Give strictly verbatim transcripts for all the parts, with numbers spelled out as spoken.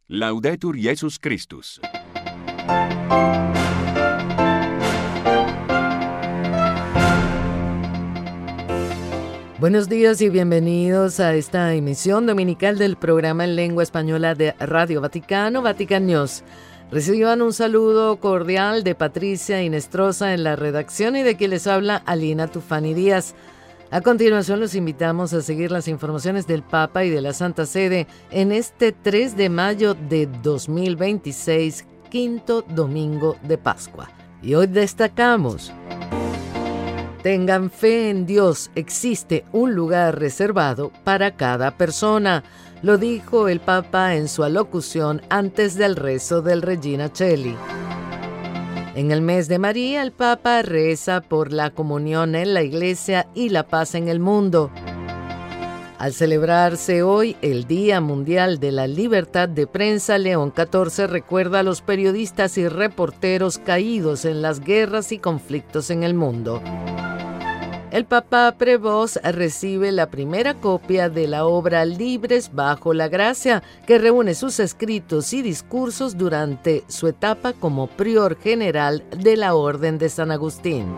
Laudetur Jesus Christus. Buenos días y bienvenidos a esta emisión dominical del programa en lengua española de Radio Vaticano, Vatican News. Reciban un saludo cordial de Patricia Inestrosa en la redacción y de quien les habla Alina Tufani Díaz. A continuación los invitamos a seguir las informaciones del Papa y de la Santa Sede en este tres de mayo de dos mil veintiséis, quinto domingo de Pascua. Y hoy destacamos: tengan fe en Dios, existe un lugar reservado para cada persona. Lo dijo el Papa en su alocución antes del rezo del Regina Coeli. En el mes de María, el Papa reza por la comunión en la Iglesia y la paz en el mundo. Al celebrarse hoy el Día Mundial de la Libertad de Prensa, León catorce recuerda a los periodistas y reporteros caídos en las guerras y conflictos en el mundo. El Papa Prevost recibe la primera copia de la obra Libres bajo la Gracia, que reúne sus escritos y discursos durante su etapa como prior general de la Orden de San Agustín.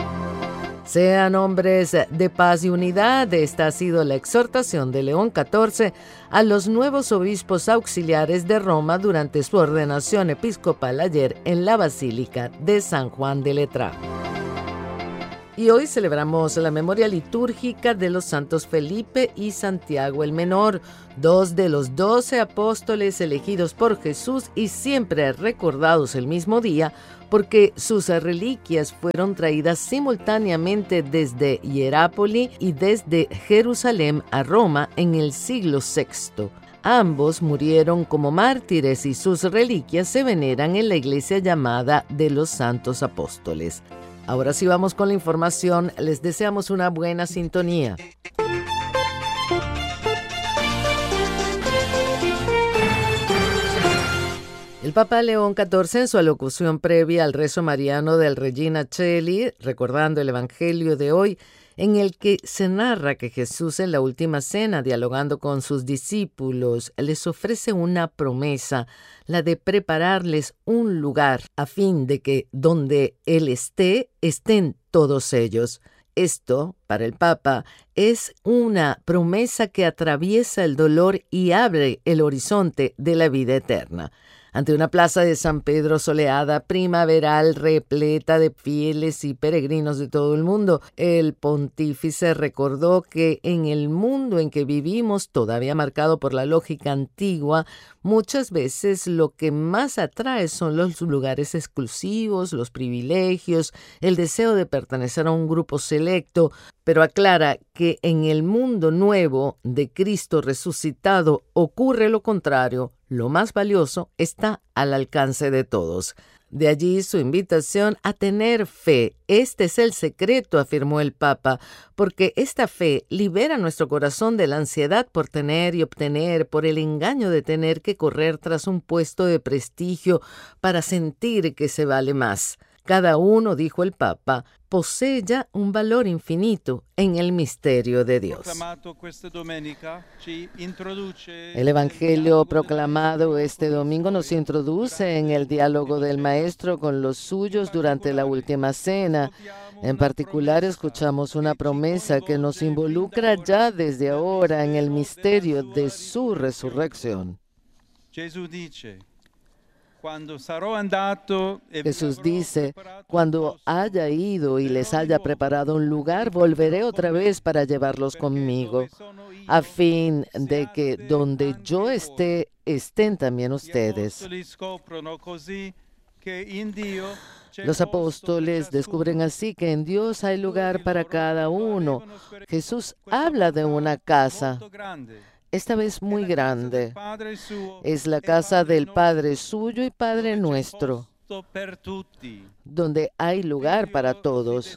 Sean hombres de paz y unidad. Esta ha sido la exhortación de León catorce a los nuevos obispos auxiliares de Roma durante su ordenación episcopal ayer en la Basílica de San Juan de Letrán. Y hoy celebramos la memoria litúrgica de los santos Felipe y Santiago el Menor, dos de los doce apóstoles elegidos por Jesús y siempre recordados el mismo día, porque sus reliquias fueron traídas simultáneamente desde Hierápolis y desde Jerusalén a Roma en el siglo sexto. Ambos murieron como mártires y sus reliquias se veneran en la iglesia llamada de los Santos Apóstoles. Ahora sí vamos con la información. Les deseamos una buena sintonía. El Papa León catorce, en su alocución previa al rezo mariano del Regina Coeli, recordando el Evangelio de hoy, en el que se narra que Jesús en la última cena, dialogando con sus discípulos, les ofrece una promesa, la de prepararles un lugar, a fin de que donde Él esté, estén todos ellos. Esto, para el Papa, es una promesa que atraviesa el dolor y abre el horizonte de la vida eterna. Ante una plaza de San Pedro soleada, primaveral, repleta de fieles y peregrinos de todo el mundo, el pontífice recordó que en el mundo en que vivimos, todavía marcado por la lógica antigua, muchas veces lo que más atrae son los lugares exclusivos, los privilegios, el deseo de pertenecer a un grupo selecto, pero aclara que en el mundo nuevo de Cristo resucitado ocurre lo contrario. Lo más valioso está al alcance de todos. De allí su invitación a tener fe. Este es el secreto, afirmó el Papa, porque esta fe libera nuestro corazón de la ansiedad por tener y obtener, por el engaño de tener que correr tras un puesto de prestigio para sentir que se vale más. Cada uno, dijo el Papa, posee ya un valor infinito en el misterio de Dios. El Evangelio proclamado este domingo nos introduce en el diálogo del Maestro con los suyos durante la última cena. En particular, escuchamos una promesa que nos involucra ya desde ahora en el misterio de su resurrección. Jesús dice, cuando haya ido y les haya preparado un lugar, volveré otra vez para llevarlos conmigo, a fin de que donde yo esté, estén también ustedes. Los apóstoles descubren así que en Dios hay lugar para cada uno. Jesús habla de una casa, esta vez muy grande. Es la casa del Padre suyo y Padre nuestro, donde hay lugar para todos.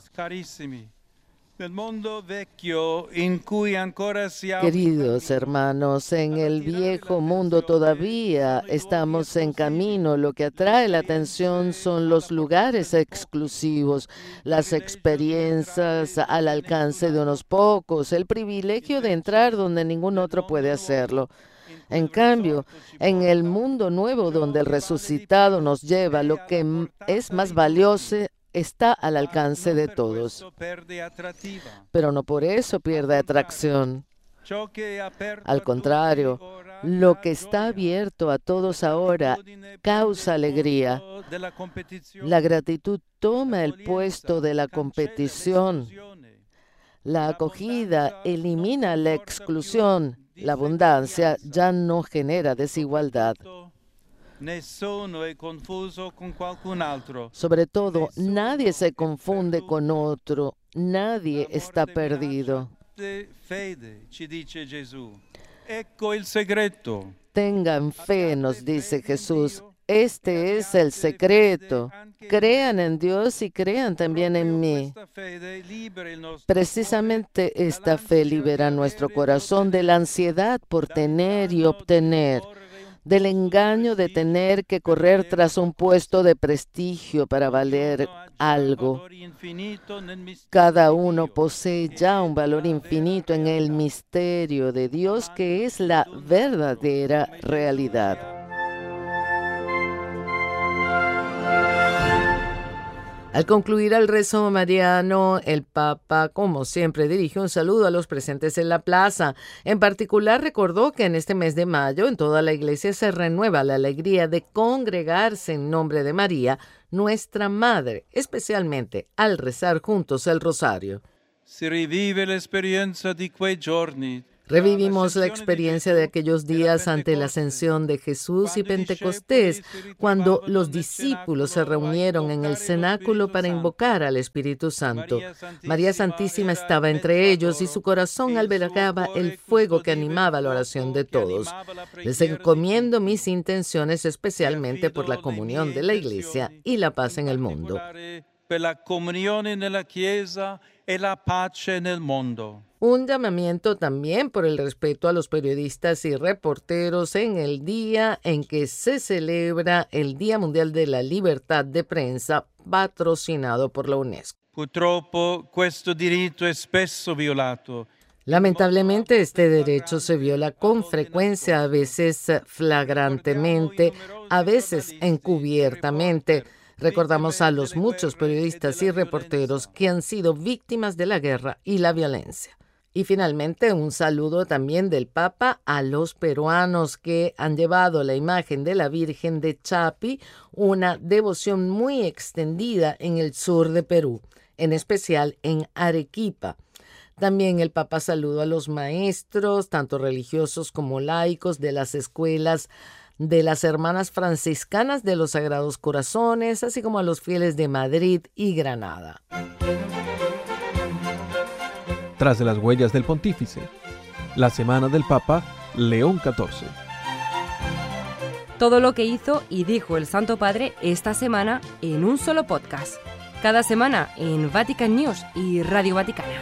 Queridos hermanos, en el viejo mundo todavía estamos en camino. Lo que atrae la atención son los lugares exclusivos, las experiencias al alcance de unos pocos, el privilegio de entrar donde ningún otro puede hacerlo. En cambio, en el mundo nuevo donde el resucitado nos lleva, lo que es más valioso está al alcance de todos. Pero no por eso pierde atracción. Al contrario, lo que está abierto a todos ahora causa alegría. La gratitud toma el puesto de la competición. La acogida elimina la exclusión. La abundancia ya no genera desigualdad. Sobre todo, nadie se confunde con otro. Nadie está perdido. Tengan fe, nos dice Jesús. Este es el secreto. Crean en Dios y crean también en mí. Precisamente esta fe libera nuestro corazón de la ansiedad por tener y obtener, del engaño de tener que correr tras un puesto de prestigio para valer algo. Cada uno posee ya un valor infinito en el misterio de Dios, que es la verdadera realidad. Al concluir el rezo mariano, el Papa, como siempre, dirigió un saludo a los presentes en la plaza. En particular, recordó que en este mes de mayo, en toda la iglesia se renueva la alegría de congregarse en nombre de María, nuestra Madre, especialmente al rezar juntos el rosario. Si revive la experiencia de quei giorni. Revivimos la experiencia de aquellos días ante la ascensión de Jesús y Pentecostés, cuando los discípulos se reunieron en el cenáculo para invocar al Espíritu Santo. María Santísima estaba entre ellos y su corazón albergaba el fuego que animaba la oración de todos. Les encomiendo mis intenciones especialmente por la comunión de la Iglesia y la paz en el mundo. Per la comunione nella Chiesa e la pace nel mondo. Un llamamiento también por el respeto a los periodistas y reporteros en el día en que se celebra el Día Mundial de la Libertad de Prensa, patrocinado por la UNESCO. Purtroppo questo diritto è spesso violato. Lamentablemente, este derecho se viola con frecuencia, a veces flagrantemente, a veces encubiertamente. Recordamos a los muchos periodistas y reporteros que han sido víctimas de la guerra y la violencia. Y finalmente, un saludo también del Papa a los peruanos que han llevado la imagen de la Virgen de Chapi, una devoción muy extendida en el sur de Perú, en especial en Arequipa. También el Papa saludó a los maestros, tanto religiosos como laicos, de las escuelas de las Hermanas Franciscanas de los Sagrados Corazones, así como a los fieles de Madrid y Granada. Tras de las huellas del Pontífice, la semana del Papa León catorce. Todo lo que hizo y dijo el Santo Padre esta semana en un solo podcast. Cada semana en Vatican News y Radio Vaticana.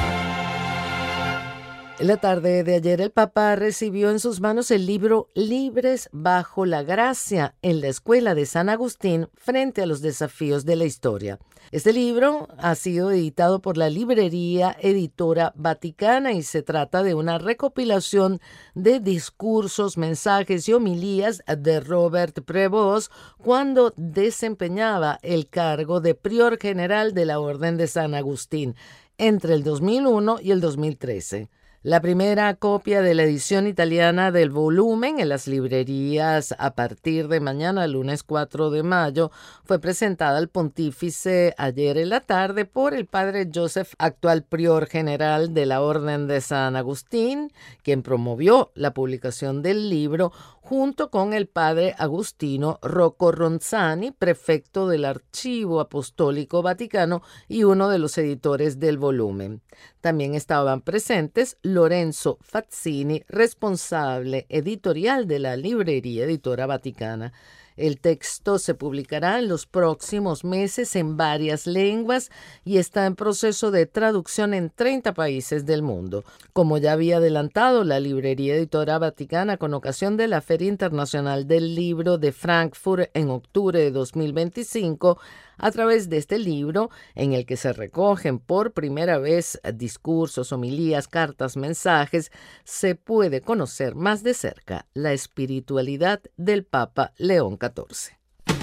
En la tarde de ayer, el Papa recibió en sus manos el libro Libres bajo la Gracia en la Escuela de San Agustín frente a los desafíos de la historia. Este libro ha sido editado por la Librería Editora Vaticana y se trata de una recopilación de discursos, mensajes y homilías de Robert Prevost cuando desempeñaba el cargo de prior general de la Orden de San Agustín entre el dos mil uno y el dos mil trece. La primera copia de la edición italiana del volumen en las librerías a partir de mañana, lunes cuatro de mayo, fue presentada al pontífice ayer en la tarde por el padre Joseph, actual prior general de la Orden de San Agustín, quien promovió la publicación del libro junto con el padre Agustino Rocco Ronzani, prefecto del Archivo Apostólico Vaticano y uno de los editores del volumen. También estaban presentes Lorenzo Fazzini, responsable editorial de la Librería Editora Vaticana. El texto se publicará en los próximos meses en varias lenguas y está en proceso de traducción en treinta países del mundo. Como ya había adelantado la Librería Editora Vaticana con ocasión de la Feria Internacional del Libro de Frankfurt en octubre de dos mil veinticinco, a través de este libro, en el que se recogen por primera vez discursos, homilías, cartas, mensajes, se puede conocer más de cerca la espiritualidad del Papa León catorce.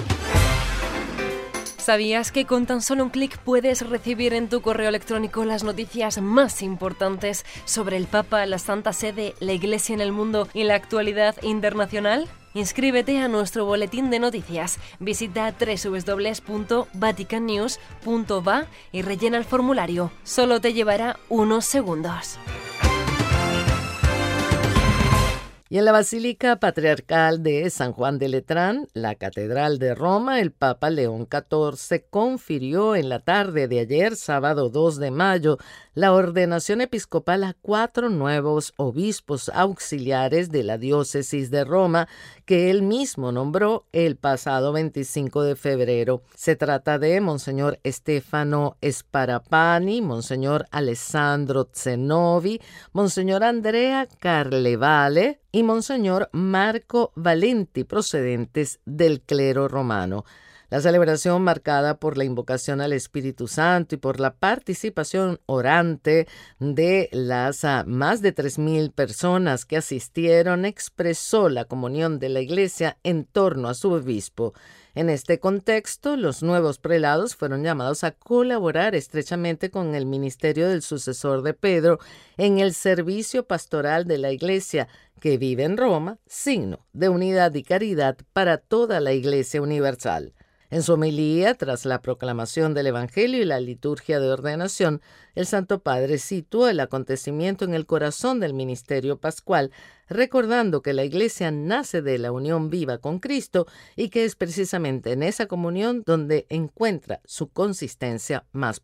¿Sabías que con tan solo un clic puedes recibir en tu correo electrónico las noticias más importantes sobre el Papa, la Santa Sede, la Iglesia en el mundo y la actualidad internacional? Inscríbete a nuestro boletín de noticias. Visita doble u doble u doble u punto vatican news punto va y rellena el formulario. Solo te llevará unos segundos. Y en la Basílica Patriarcal de San Juan de Letrán, la Catedral de Roma, el Papa León catorce confirió en la tarde de ayer, sábado dos de mayo, la ordenación episcopal a cuatro nuevos obispos auxiliares de la diócesis de Roma que él mismo nombró el pasado veinticinco de febrero. Se trata de Monseñor Stefano Sparapani, Monseñor Alessandro Zenovi, Monseñor Andrea Carlevale y Monseñor Marco Valenti, procedentes del clero romano. La celebración, marcada por la invocación al Espíritu Santo y por la participación orante de las uh, más de tres mil personas que asistieron, expresó la comunión de la Iglesia en torno a su obispo. En este contexto, los nuevos prelados fueron llamados a colaborar estrechamente con el ministerio del sucesor de Pedro en el servicio pastoral de la Iglesia, que vive en Roma, signo de unidad y caridad para toda la Iglesia universal. En su homilía, tras la proclamación del Evangelio y la liturgia de ordenación, el Santo Padre situó el acontecimiento en el corazón del ministerio pascual, recordando que la Iglesia nace de la unión viva con Cristo y que es precisamente en esa comunión donde encuentra su consistencia más